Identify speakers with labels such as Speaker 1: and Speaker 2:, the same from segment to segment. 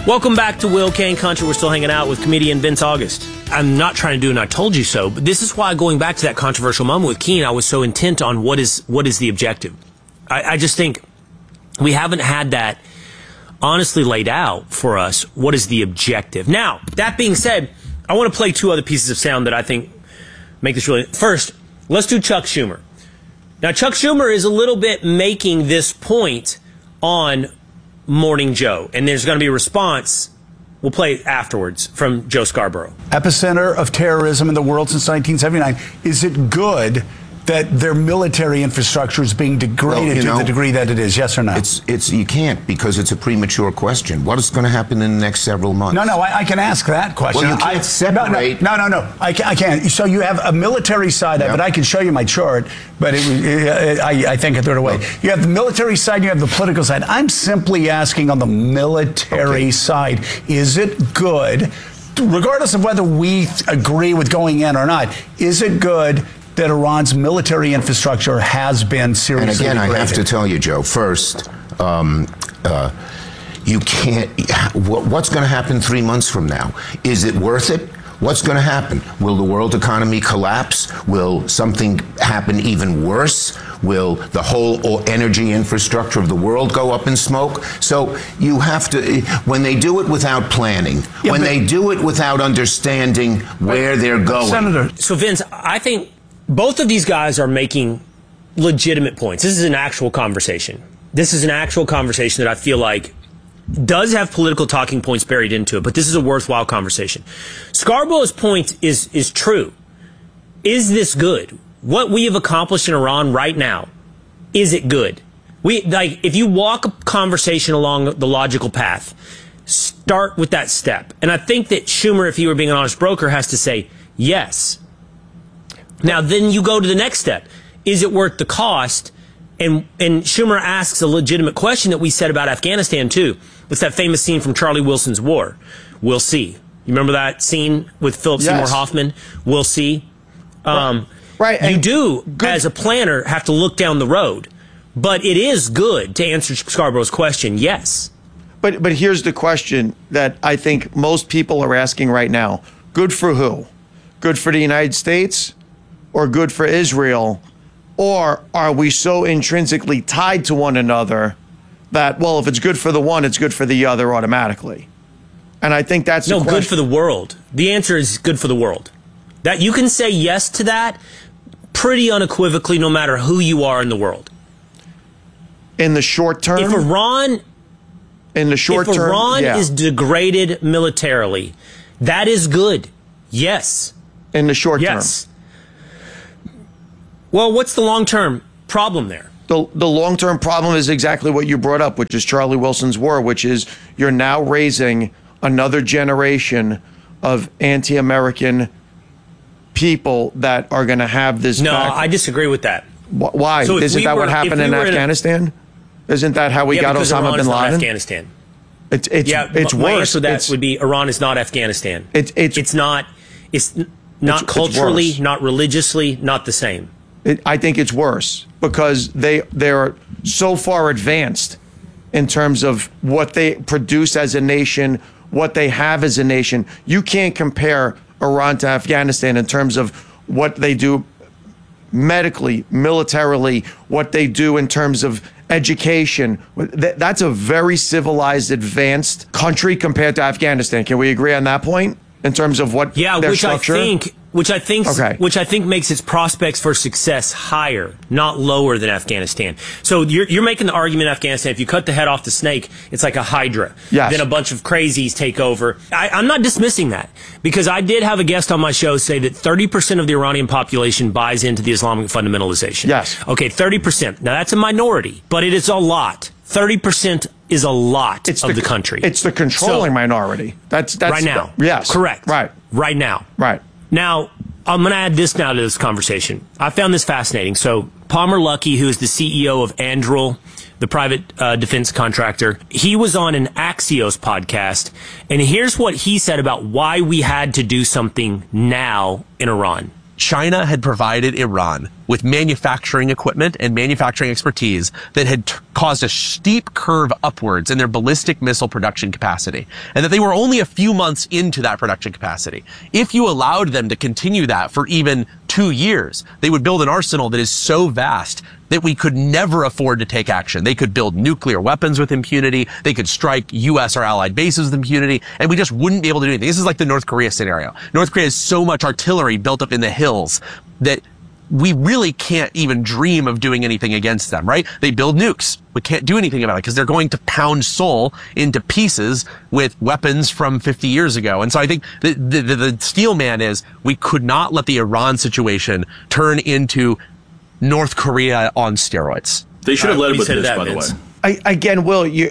Speaker 1: Welcome back to Will Kane Country. We're still hanging out with comedian Vince August. I'm not trying to do an I told you so, but this is why, going back to that controversial moment with Keene, I was so intent on what is the objective. I just think we haven't had that honestly laid out for us. What is the objective? Now, that being said, I want to play two other pieces of sound that I think make this really... First, let's do Chuck Schumer. Now, Chuck Schumer is a little bit making this point on Morning Joe, and there's going to be a response. We'll play it afterwards from Joe Scarborough.
Speaker 2: Epicenter of terrorism in the world since 1979. Is it good that their military infrastructure is being degraded to the degree that it is? Yes or no?
Speaker 3: It's you can't, because it's a premature question. What is going to happen in the next several months?
Speaker 2: No, I can ask that question.
Speaker 3: Well, you can't separate.
Speaker 2: No, I can't. So you have a military side of it. I can show you my chart, but I think I threw it away. You have the military side, you have the political side. I'm simply asking on the military side, is it good, regardless of whether we agree with going in or not, is it good that Iran's military infrastructure has been seriously
Speaker 3: degraded? And again, I have to tell you, Joe, first, you can't... What's going to happen 3 months from now? Is it worth it? What's going to happen? Will the world economy collapse? Will something happen even worse? Will the whole energy infrastructure of the world go up in smoke? So you have to, when they do it without planning, when they do it without understanding where they're going.
Speaker 2: Senator.
Speaker 1: So, Vince, I think both of these guys are making legitimate points. This is an actual conversation. This is an actual conversation that I feel like does have political talking points buried into it, but this is a worthwhile conversation. Scarborough's point is true. Is this good? What we have accomplished in Iran right now, is it good? If you walk a conversation along the logical path, start with that step. And I think that Schumer, if he were being an honest broker, has to say yes. Now, then you go to the next step. Is it worth the cost? And Schumer asks a legitimate question that we said about Afghanistan, too. It's that famous scene from Charlie Wilson's War. We'll see. You remember that scene with Philip Seymour Hoffman? We'll see.
Speaker 4: Right.
Speaker 1: You do, as a planner, have to look down the road. But it is good, to answer Scarborough's question, yes.
Speaker 4: But here's the question that I think most people are asking right now. Good for who? Good for the United States or good for Israel? Or are we so intrinsically tied to one another that, well, if it's good for the one, it's good for the other automatically? And I think that's
Speaker 1: no, good for the world. The answer is good for the world. That you can say yes to that pretty unequivocally, no matter who you are in the world.
Speaker 4: In the short term,
Speaker 1: if Iran is degraded militarily, that is good. Yes.
Speaker 4: In the short term.
Speaker 1: Well, what's the long-term problem there?
Speaker 4: The long-term problem is exactly what you brought up, which is Charlie Wilson's War, which is you're now raising another generation of anti-American people that are going to have this.
Speaker 1: No, I disagree with that.
Speaker 4: Why? So isn't that what happened in Afghanistan? Isn't that how we got Osama bin Laden?
Speaker 1: Afghanistan.
Speaker 4: It's worse.
Speaker 1: My answer to that would be Iran is not Afghanistan. It's not culturally, not religiously, not the same.
Speaker 4: I think it's worse because they're so far advanced in terms of what they produce as a nation, what they have as a nation. You can't compare Iran to Afghanistan in terms of what they do medically, militarily, what they do in terms of education. That's a very civilized, advanced country compared to Afghanistan. Can we agree on that point in terms of what their structure?
Speaker 1: Which I think makes its prospects for success higher, not lower than Afghanistan. So you're making the argument in Afghanistan, if you cut the head off the snake, it's like a hydra.
Speaker 4: Yes.
Speaker 1: Then a bunch of crazies take over. I'm not dismissing that, because I did have a guest on my show say that 30% of the Iranian population buys into the Islamic fundamentalization.
Speaker 4: Yes.
Speaker 1: Okay, 30%. Now that's a minority, but it is a lot. 30% is a lot of the country.
Speaker 4: It's the controlling minority. That's
Speaker 1: right now.
Speaker 4: Yes.
Speaker 1: Correct. Right now.
Speaker 4: Right.
Speaker 1: Now, I'm going to add this now to this conversation. I found this fascinating. So, Palmer Luckey, who is the CEO of Anduril, the private defense contractor, he was on an Axios podcast, and here's what he said about why we had to do something now in Iran.
Speaker 5: China had provided Iran with manufacturing equipment and manufacturing expertise that had caused a steep curve upwards in their ballistic missile production capacity, and that they were only a few months into that production capacity. If you allowed them to continue that for even 2 years, they would build an arsenal that is so vast that we could never afford to take action. They could build nuclear weapons with impunity. They could strike U.S. or allied bases with impunity, and we just wouldn't be able to do anything. This is like the North Korea scenario. North Korea has so much artillery built up in the hills that we really can't even dream of doing anything against them, right? They build nukes. We can't do anything about it because they're going to pound Seoul into pieces with weapons from 50 years ago. And so I think the steel man is we could not let the Iran situation turn into North Korea on steroids.
Speaker 6: They should have led with this, by the way.
Speaker 4: Again, Will, I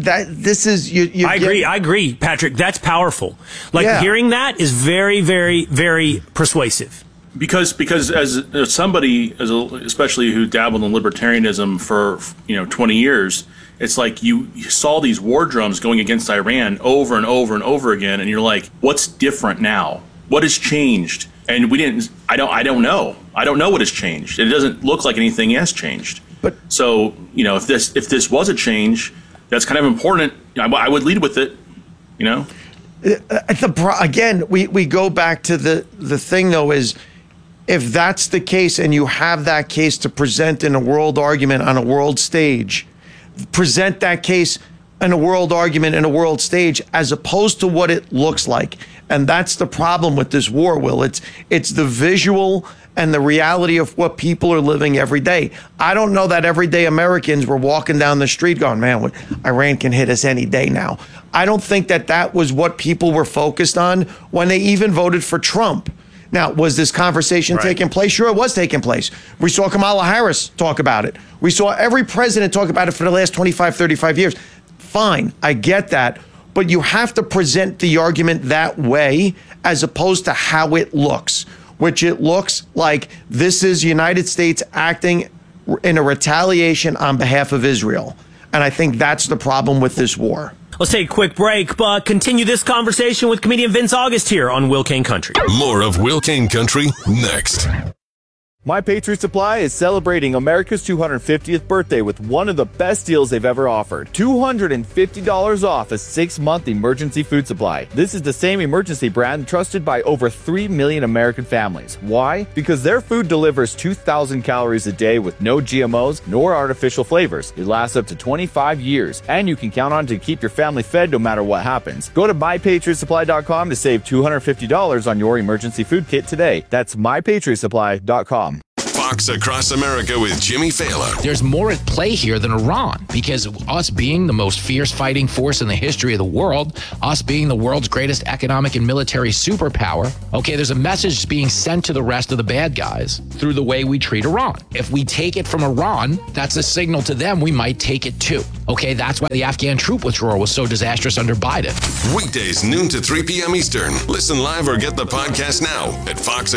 Speaker 1: agree, Patrick. That's powerful. Hearing that is very, very, very persuasive.
Speaker 6: Because as somebody, especially who dabbled in libertarianism for 20 years, it's like you saw these war drums going against Iran over and over and over again, and you're like, what's different now? What has changed? And we didn't. I don't know. I don't know what has changed. It doesn't look like anything has changed. But so if this was a change, that's kind of important. I would lead with it.
Speaker 4: Again, we go back to the thing though is, if that's the case and you have that case to present in a world argument on a world stage, present that case in a world argument in a world stage as opposed to what it looks like. And that's the problem with this war, Will. It's the visual and the reality of what people are living every day. I don't know that everyday Americans were walking down the street going, man, Iran can hit us any day now. I don't think that was what people were focused on when they even voted for Trump. Now, was this conversation taking place? Sure, it was taking place. We saw Kamala Harris talk about it. We saw every president talk about it for the last 25, 35 years. Fine, I get that. But you have to present the argument that way as opposed to how it looks, which it looks like this is United States acting in a retaliation on behalf of Israel. And I think that's the problem with this war.
Speaker 1: Let's take a quick break, but continue this conversation with comedian Vince August here on Will Cain Country.
Speaker 7: More of Will Cain Country next.
Speaker 8: My Patriot Supply is celebrating America's 250th birthday with one of the best deals they've ever offered. $250 off a 6-month emergency food supply. This is the same emergency brand trusted by over 3 million American families. Why? Because their food delivers 2,000 calories a day with no GMOs nor artificial flavors. It lasts up to 25 years, and you can count on it to keep your family fed no matter what happens. Go to MyPatriotSupply.com to save $250 on your emergency food kit today. That's MyPatriotSupply.com.
Speaker 7: Fox Across America with Jimmy Fallon.
Speaker 9: There's more at play here than Iran, because us being the most fierce fighting force in the history of the world, us being the world's greatest economic and military superpower, okay, there's a message being sent to the rest of the bad guys through the way we treat Iran. If we take it from Iran, that's a signal to them we might take it too. Okay, that's why the Afghan troop withdrawal was so disastrous under Biden.
Speaker 7: Weekdays, noon to 3 p.m. Eastern. Listen live or get the podcast now at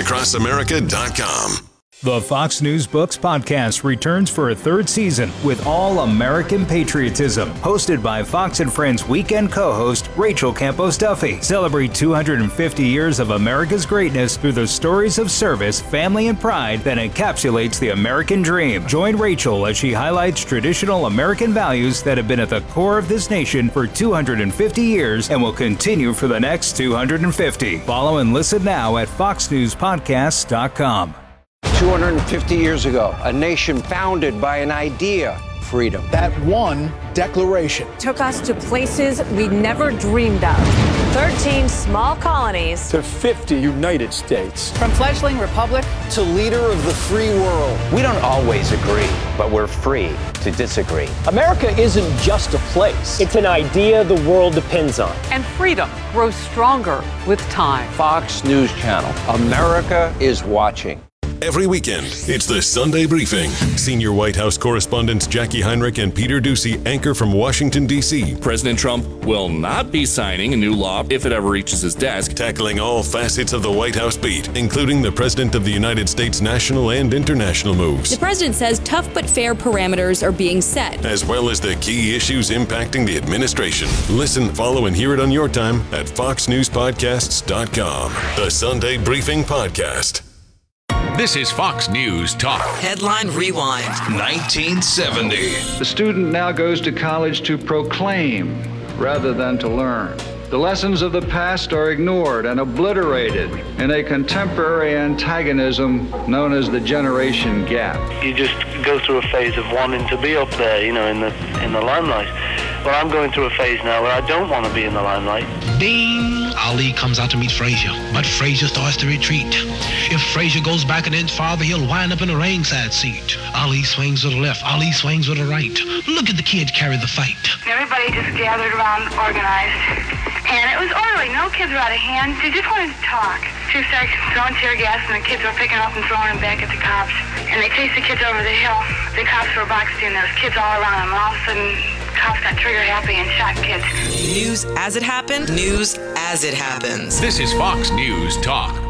Speaker 7: foxacrossamerica.com.
Speaker 10: The Fox News Books podcast returns for a third season with all American patriotism. Hosted by Fox and Friends weekend co-host Rachel Campos Duffy. Celebrate 250 years of America's greatness through the stories of service, family, and pride that encapsulates the American dream. Join Rachel as she highlights traditional American values that have been at the core of this nation for 250 years and will continue for the next 250. Follow and listen now at foxnewspodcasts.com.
Speaker 11: 250 years ago, a nation founded by an idea, freedom.
Speaker 12: That one declaration
Speaker 13: took us to places we never dreamed of. 13 small colonies
Speaker 12: to 50 United States.
Speaker 13: From fledgling republic
Speaker 11: to leader of the free world.
Speaker 14: We don't always agree, but we're free to disagree.
Speaker 15: America isn't just a place. It's an idea the world depends on.
Speaker 16: And freedom grows stronger with time.
Speaker 11: Fox News Channel. America is watching.
Speaker 7: Every weekend, it's the Sunday Briefing. Senior White House correspondents Jackie Heinrich and Peter Doocy anchor from Washington, D.C.
Speaker 17: President Trump will not be signing a new law if it ever reaches his desk.
Speaker 7: Tackling all facets of the White House beat, including the President of the United States national and international moves.
Speaker 18: The president says tough but fair parameters are being set,
Speaker 7: as well as the key issues impacting the administration. Listen, follow, and hear it on your time at foxnewspodcasts.com. The Sunday Briefing Podcast.
Speaker 19: This is Fox News Talk.
Speaker 20: Headline Rewind.
Speaker 19: 1970.
Speaker 21: The student now goes to college to proclaim rather than to learn. The lessons of the past are ignored and obliterated in a contemporary antagonism known as the generation gap.
Speaker 22: You just go through a phase of wanting to be up there, in the limelight. Well, I'm going through a phase now where I don't want to be in the limelight.
Speaker 23: Ding! Ali comes out to meet Frazier, but Frazier starts to retreat. If Frazier goes back an inch farther, he'll wind up in a ringside seat. Ali swings to the left, Ali swings to the right. Look at the kids carry the fight.
Speaker 24: Everybody just gathered around, organized, and it was orderly. No kids were out of hand. They just wanted to talk. Two started throwing tear gas, and the kids were picking up and throwing them back at the cops. And they chased the kids over the hill. The cops were boxed in. There was kids all around them. All of a sudden, cops got trigger happy and shot kids.
Speaker 20: News as it happened, news as it happens.
Speaker 19: This is Fox News Talk.